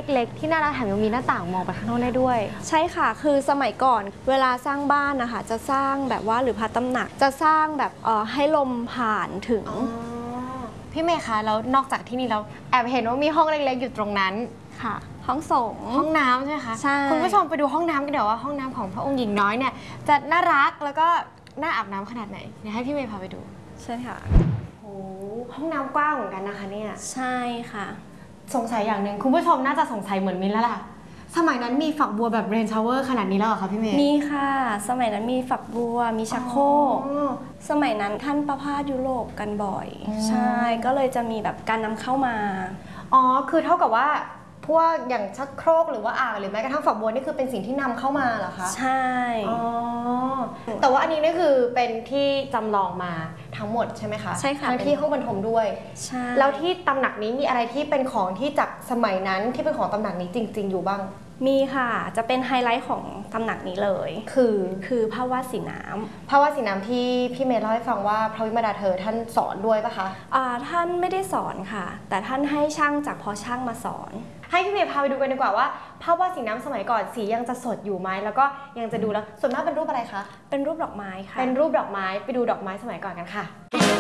ล็กๆที่น่ารักแถมยังมีหน้าต่างมองไปข้างนอกได้ด้วยใช่ค่ะคือสมัยก่อนเวลาสร้างบ้านนะคะจะสร้างแบบว่าหรือพระตำหนักจะสร้างแบบให้ลมผ่านถึงพี่เมย์คะแล้วนอกจากที่นี่แล้วแอบเห็นว่ามีห้องเล็กๆอยู่ตรงนั้นค่ะห้องสงฆ์ห้องน้ำใช่ไหมคะใช่คุณผู้ชมไปดูห้องน้ำกันเดี๋ยวว่าห้องน้ำของพระองค์หญิงน้อยเนี่ยจะน่ารักแล้วก็น่าอาบน้ำขนาดไหนเดี๋ยวให้พี่เมย์พาไปดูใช่ค่ะโอ้ห้องน้ำกว้างเหมือนกันนะคะเนี่ยใช่ค่ะสงสัยอย่างหนึ่งคุณผู้ชมน่าจะสงสัยเหมือนมินแล้วล่ะสมัยนั้นมีฝักบัวแบบเรนชาวเวอร์ขนาดนี้แล้วเหรอคะพี่เมย์มีค่ะสมัยนั้นมีฝักบัวมีชักโครกสมัยนั้นท่านประพาสยุโรปกันบ่อยใช่ก็เลยจะมีแบบการนำเข้ามาอ๋อคือเท่ากับว่าพวกอย่างชักโครกหรือว่าอ่างหรือแม้กระทั่งฝักบัวนี่คือเป็นสิ่งที่นำเข้ามาเหรอคะใช่อ๋อแต่ว่าอันนี้นี่คือเป็นที่จำลองมาทั้งหมดใช่ไหมคะใช่ค่ะทั้งที่ห้องบรรทมด้วยใช่แล้วที่ตำหนักนี้มีอะไรที่เป็นของที่จากสมัยนั้นที่เป็นของตำหนักนี้จริงๆอยู่บ้างมีค่ะจะเป็นไฮไลท์ของตำหนักนี้เลยคือภาพวาดสีน้ำภาพวาดสีน้ำที่พี่เมย์เล่าให้ฟังว่าพระวิมาดาเธอท่านสอนด้วยปะคะท่านไม่ได้สอนค่ะแต่ท่านให้ช่างจากพ่อช่างมาสอนให้พี่เมย์พาไปดูกันดีกว่าว่าภาพวาดสีน้ำสมัยก่อนสียังจะสดอยู่ไหมแล้วก็ยังจะดูแล้วส่วนมากเป็นรูปอะไรคะเป็นรูปดอกไม้ค่ะเป็นรูปดอกไม้ไปดูดอกไม้สมัยก่อนกันค่ะ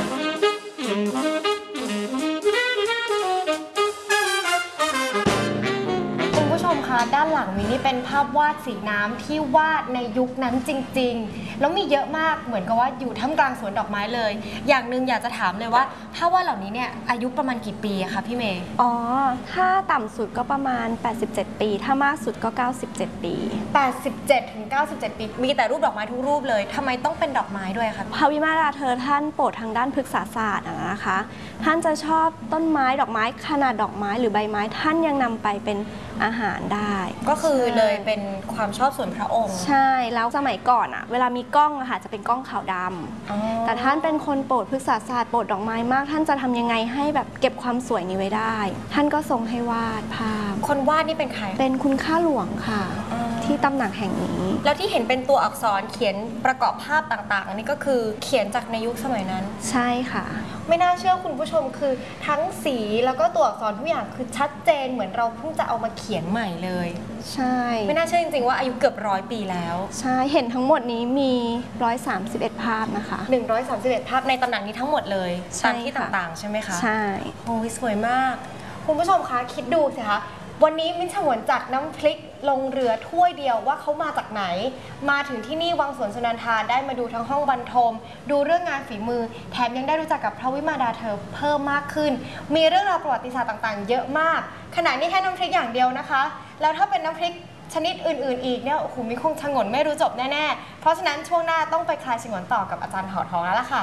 ด้านหลังนี้นี่เป็นภาพวาดสีน้ำที่วาดในยุคนั้นจริงๆแล้วมีเยอะมากเหมือนกับว่าอยู่ท่ามกลางสวนดอกไม้เลยอย่างหนึ่งอยากจะถามเลยว่าภาพวาดเหล่านี้เนี่ยอายุประมาณกี่ปีคะพี่เมย์ถ้าต่ำสุดก็ประมาณ87ปีถ้ามากสุดก็97ปี 87ถึง97ปีมีแต่รูปดอกไม้ทุกรูปเลยทำไมต้องเป็นดอกไม้ด้วยคะพระวิมาดาเธอท่านโปรดทางด้านพฤกษศาสตร์นะคะท่านจะชอบต้นไม้ดอกไม้ขนาดดอกไม้หรือใบไม้ท่านยังนำไปเป็นอาหารได้ก็คือเลยเป็นความชอบส่วนพระองค์ใช่แล้วสมัยก่อนเวลามีกล้องจะเป็นกล้องขาวดำแต่ท่านเป็นคนโปรดพฤกษศาสตร์โปรดดอกไม้มากท่านจะทำยังไงให้แบบเก็บความสวยนี้ไว้ได้ท่านก็ทรงให้วาดภาพคนวาดนี่เป็นใครเป็นคุณข้าหลวงค่ะที่ตำหนักแห่งนี้แล้วที่เห็นเป็นตัวอักษรเขียนประกอบภาพต่างๆอันนี้ก็คือเขียนจากในยุคสมัยนั้นใช่ค่ะไม่น่าเชื่อคุณผู้ชมคือทั้งสีแล้วก็ตัวอักษรทุกอย่างคือชัดเจนเหมือนเราเพิ่งจะเอามาเขียนใหม่เลยใช่ไม่น่าเชื่อจริงๆว่าอายุเกือบ100 ปีแล้วใช่เห็นทั้งหมดนี้มี131ภาพนะคะ 131ภาพในตำหนักนี้ทั้งหมดเลยตามที่ต่างๆใช่ไหมคะใช่โอ้ยสวยมากคุณผู้ชมคะคิดดูสิคะวันนี้มิ้นฉงนจากน้ำพริกลงเรือถ้วยเดียวว่าเขามาจากไหนมาถึงที่นี่วังสวนสุนันทาได้มาดูทั้งห้องบรรทมดูเรื่องงานฝีมือแถมยังได้รู้จักกับพระวิมาดาเธอเพิ่มมากขึ้นมีเรื่องราวประวัติศาสตร์ต่างๆเยอะมากขณะนี้แค่น้ำพริกอย่างเดียวนะคะแล้วถ้าเป็นน้ำพริกชนิดอื่นๆอีกเนี่ยโอ้โหมิคงฉงนไม่รู้จบแน่ๆเพราะฉะนั้นช่วงหน้าต้องไปคลายฉงนต่อกับอาจารย์หอทองแล้วล่ะค่ะ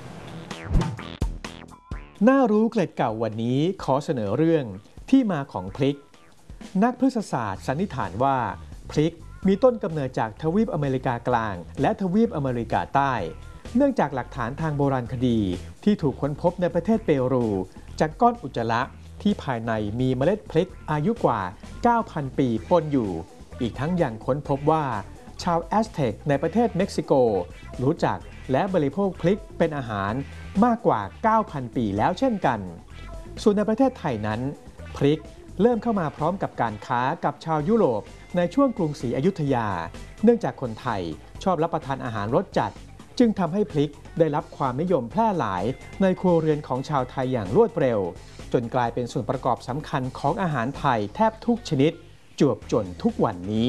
น่ารู้เกล็ดเก่าวันนี้ขอเสนอเรื่องที่มาของพริกนักพฤกษศาสตร์สันนิษฐานว่าพริกมีต้นกำเนิดจากทวีปอเมริกากลางและทวีปอเมริกาใต้เนื่องจากหลักฐานทางโบราณคดีที่ถูกค้นพบในประเทศเปรูจากก้อนอุจจาระที่ภายในมีเมล็ดพริกอายุกว่า 9,000 ปีปนอยู่อีกทั้งยังค้นพบว่าชาวแอสเท็กในประเทศเม็กซิโกรู้จักและบริโภคพริกเป็นอาหารมากกว่า 9,000 ปีแล้วเช่นกันส่วนในประเทศไทยนั้นพริกเริ่มเข้ามาพร้อมกับการค้ากับชาวยุโรปในช่วงกรุงศรีอยุธยาเนื่องจากคนไทยชอบรับประทานอาหารรสจัดจึงทำให้พริกได้รับความนิยมแพร่หลายในครัวเรือนของชาวไทยอย่างรวดเร็วจนกลายเป็นส่วนประกอบสำคัญของอาหารไทยแทบทุกชนิดจวบจนทุกวันนี้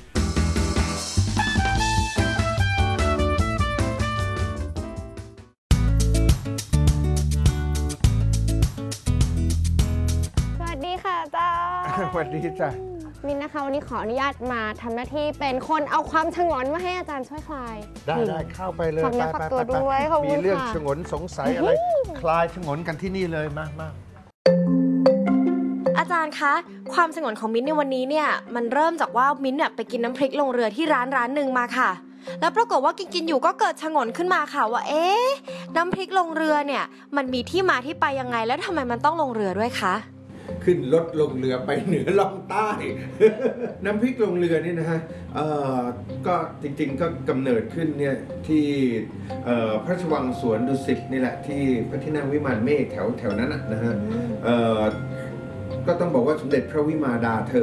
สวัสดีจ้ะมินนะคะวันนี้ขออนุญาตมาทำหน้าที่เป็นคนเอาความฉงนมาให้อาจารย์ช่วยคลายได้เข้าไปเลยฝากเนื้อฝากตัวด้วยมีเรื่องฉงนสงสัยอะไรคลายฉงนกันที่นี่เลยมาอาจารย์คะความฉงนของมิ้นในวันนี้เนี่ยมันเริ่มจากว่ามิ้นไปกินน้ำพริกลงเรือที่ร้านหนึ่งมาค่ะแล้วปรากฏว่ากินอยู่ก็เกิดฉงนขึ้นมาค่ะว่าน้ำพริกลงเรือเนี่ยมันมีที่มาที่ไปยังไงแล้วทำไมมันต้องลงเรือด้วยคะขึ้นรถลงเรือไปเหนือล่องใต้ น้ำพริกลงเรือนี่นะฮะก็จริงๆก็กำเนิดขึ้นเนี่ยที่พระราชวังสวนดุสิตนี่แหละที่พระที่นั่งวิมานเมฆแถวนั้นนะฮะก็ต้องบอกว่าสมเด็จพระวิมาดาเธอ